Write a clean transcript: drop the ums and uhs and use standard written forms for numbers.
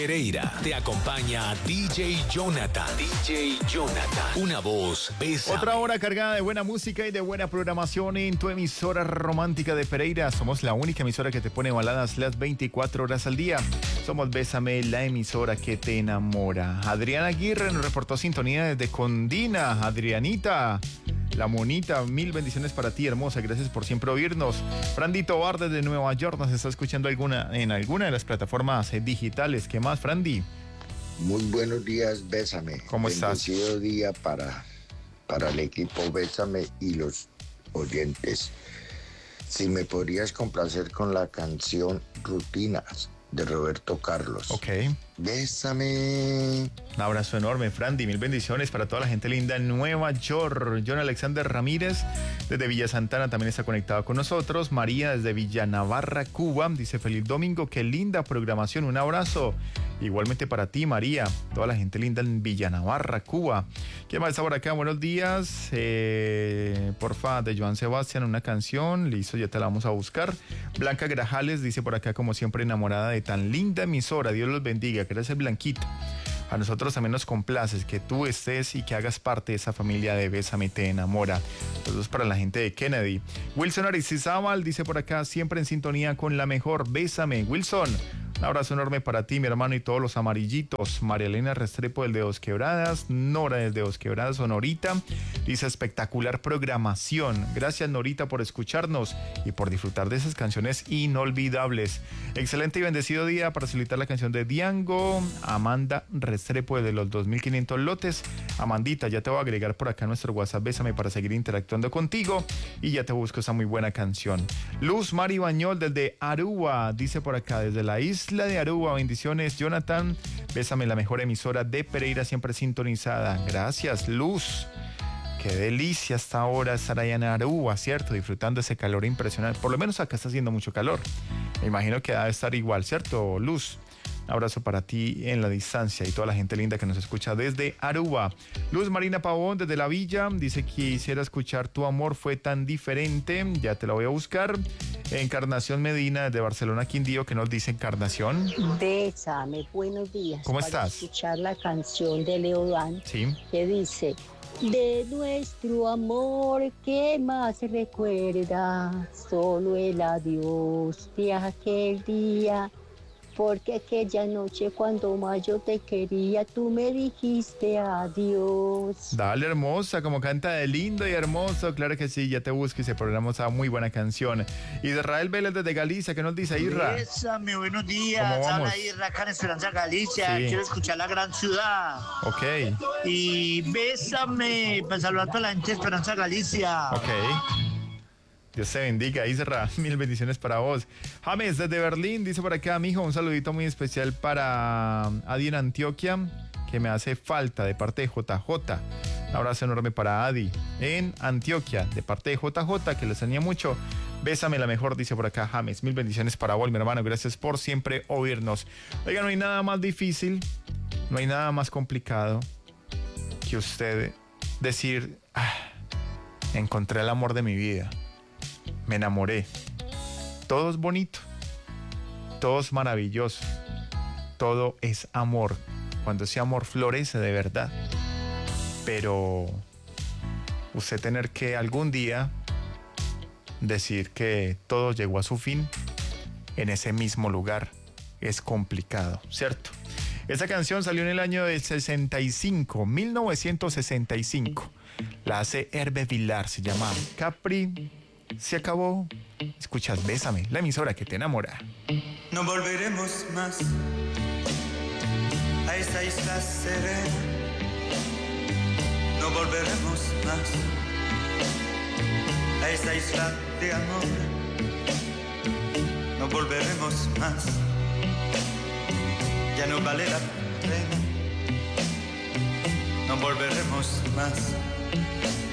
Pereira te acompaña DJ Jonathan. DJ Jonathan, una voz, bésame. Otra hora cargada de buena música y de buena programación en tu emisora romántica de Pereira. Somos la única emisora que te pone baladas las 24 horas al día. Somos Bésame, la emisora que te enamora. Adriana Aguirre nos reportó sintonía desde Condina. Adrianita, la monita, mil bendiciones para ti, hermosa. Gracias por siempre oírnos. Frandito Bar desde Nueva York nos está escuchando en alguna de las plataformas digitales. ¿Qué más, Frandi? Muy buenos días, Bésame. ¿Cómo estás? Bendecido día para el equipo Bésame y los oyentes. Si me podrías complacer con la canción Rutinas de Roberto Carlos. Ok. Bésame. Un abrazo enorme, Frandi. Mil bendiciones para toda la gente linda en Nueva York. John Alexander Ramírez desde Villa Santana también está conectado con nosotros. María desde Villa Navarra, Cuba, dice feliz domingo. Qué linda programación. Un abrazo. Igualmente para ti, María. Toda la gente linda en Villa Navarra, Cuba. ¿Quién más está por acá? Buenos días. Porfa, de Joan Sebastián, una canción. Listo, ya te la vamos a buscar. Blanca Grajales dice por acá, como siempre, enamorada de tan linda emisora. Dios los bendiga. Gracias, Blanquito. A nosotros también nos complaces que tú estés y que hagas parte de esa familia de Bésame te enamora. Todos para la gente de Kennedy. Wilson Aristizábal dice por acá, siempre en sintonía con la mejor. Bésame, Wilson. Un abrazo enorme para ti, mi hermano, y todos los amarillitos. María Elena Restrepo del de Dos Quebradas. Nora del de Dos Quebradas, o Norita. Dice espectacular programación. Gracias, Norita, por escucharnos y por disfrutar de esas canciones inolvidables. Excelente y bendecido día para solicitar la canción de Diango. Amanda Restrepo de los 2500 lotes. Amandita, ya te voy a agregar por acá a nuestro WhatsApp Bésame para seguir interactuando contigo y ya te busco esa muy buena canción. Luz Mari Bañol desde Aruba, dice por acá, desde la isla de Aruba. Bendiciones, Jonathan. Bésame, la mejor emisora de Pereira, siempre sintonizada. Gracias, Luz. Qué delicia hasta ahora estar allá en Aruba, ¿cierto? Disfrutando ese calor impresionante. Por lo menos acá está haciendo mucho calor. Me imagino que debe estar igual, ¿cierto, Luz? Un abrazo para ti en la distancia y toda la gente linda que nos escucha desde Aruba. Luz Marina Pavón desde La Villa dice que quisiera escuchar Tu amor fue tan diferente. Ya te la voy a buscar. Encarnación Medina desde Barcelona, Quindío, que nos dice Encarnación. Bésame, buenos días. ¿Cómo para estás? Escuchar la canción de Leo Dan, Sí. que dice: de nuestro amor, ¿qué más recuerdas? Solo el adiós de aquel día. Porque aquella noche cuando más yo te quería, tú me dijiste adiós. Dale, hermosa, como canta de lindo y hermoso. Claro que sí, ya te busco y se programa esa muy buena canción. Israel Vélez desde Galicia, ¿qué nos dice Isra? Bésame, buenos días. ¿Cómo vamos? Habla Isra acá en Esperanza, Galicia. Sí. Quiero escuchar la gran ciudad. Ok, Y bésame para saludar a toda la gente de Esperanza, Galicia. ok. Dios te bendiga, Isra. Mil bendiciones para vos. James desde Berlín dice por acá, mijo, un saludito muy especial para Adi en Antioquia, que me hace falta de parte de JJ. Un abrazo enorme para Adi en Antioquia, de parte de JJ, que le extraña mucho. Bésame la mejor, dice por acá James. Mil bendiciones para vos, mi hermano. Gracias por siempre oírnos. Oiga, no hay nada más difícil, no hay nada más complicado que usted decir, encontré el amor de mi vida. Me enamoré. Todo es bonito. Todo es maravilloso. Todo es amor. Cuando ese amor florece de verdad. Pero usted tener que algún día decir que todo llegó a su fin en ese mismo lugar es complicado, ¿cierto? Esa canción salió en el año de 1965. La hace Hervé Vilar, se llama Capri. Se acabó. Escuchas Bésame, la emisora que te enamora. No volveremos más a esta isla serena. No volveremos más a esta isla de amor. No volveremos más. Ya no vale la pena. No volveremos más